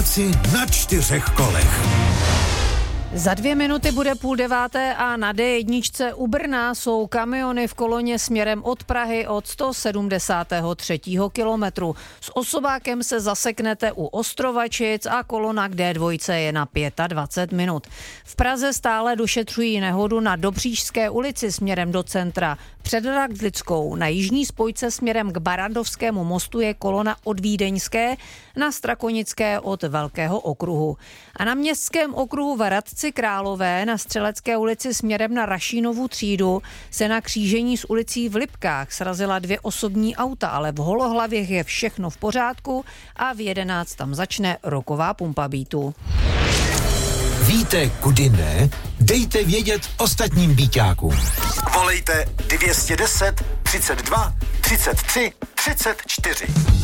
práci na 4 kolech. Za 2 minuty bude 8:30 a na D1 u Brna jsou kamiony v koloně směrem od Prahy od 173. kilometru. S osobákem se zaseknete u Ostrovačic a kolona k D2 je na 25 minut. V Praze stále došetřují nehodu na Dobříšské ulici směrem do centra. Před Radlickou na jižní spojce směrem k Barandovskému mostu je kolona od Vídeňské, na Strakonické od Velkého okruhu. A na Městském okruhu v Hradci Králové na Střelecké ulici směrem na Rašínovu třídu se na křížení s ulicí v Lipkách srazila 2 osobní auta, ale v Holohlavě je všechno v pořádku a v 11 tam začne roková pumpa beatu. Víte, kudy ne? Dejte vědět ostatním býťákům. Volejte 210 32 33 34.